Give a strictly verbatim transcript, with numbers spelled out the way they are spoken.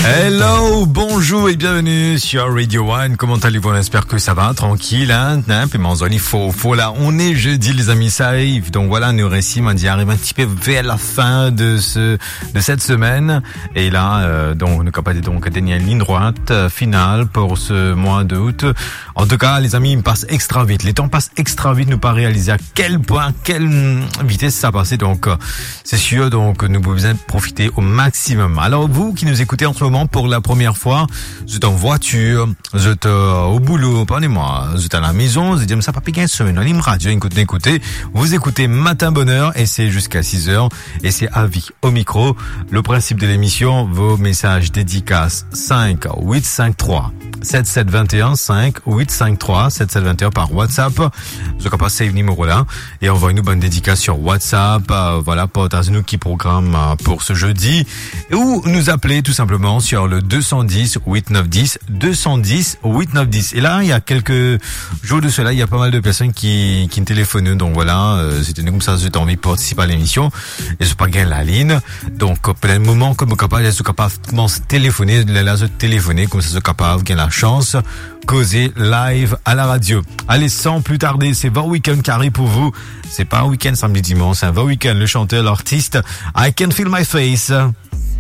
Hello, bonjour et bienvenue sur Radio One. Comment allez-vous? On espère que ça va, tranquille, hein? Puis il faut, faut là. On est jeudi, les amis, ça arrive. Donc voilà, nos récits, on dit, arrive un petit peu vers la fin de ce, de cette semaine. Et là, euh, donc, nous capable donc dernière ligne droite euh, finale pour ce mois d'août. En tout cas, les amis, il passe extra vite. Les temps passent extra vite. Nous pas réaliser à quel point, quelle vitesse ça passe. Donc, euh, c'est sûr. Donc, nous pouvons bien profiter au maximum. Alors, vous qui nous écoutez en ce moment pour la première fois, vous êtes en voiture, vous êtes euh, au boulot, pardonnez-moi, vous êtes à la maison, vous êtes dit, ça pas piquer une semaine, on est radio, écoutez, écoutez, vous écoutez Matin Bonheur et c'est jusqu'à six heures et c'est à vie au micro. Le principe de l'émission, vos messages dédicaces cinq huit cinq trois sept sept deux un cinq huit cinq trois sept sept deux un par WhatsApp. Vous avez passé ce numéro-là et envoyez-nous bonne dédicace sur WhatsApp, euh, voilà, partagez-nous qui programme euh, pour ce jeudi ou nous appeler tout simplement sur le deux cent dix huit neuf dix deux cent dix huit neuf dix. Et là, il y a quelques jours de cela, il y a pas mal de personnes qui qui me téléphonent. Donc voilà, euh, c'était comme ça, j'ai envie de participer à l'émission et je pas gagner la ligne. Donc peut-être un moment comme capable, je suis capable de téléphoner, là je téléphoner comme ça je suis capable gagner la chance causer live à la radio. Allez, sans plus tarder, c'est vingt week-end carré pour vous. C'est pas un week-end samedi dimanche, c'est un vingt week-end. Le chanteur, l'artiste I Can Feel My Face.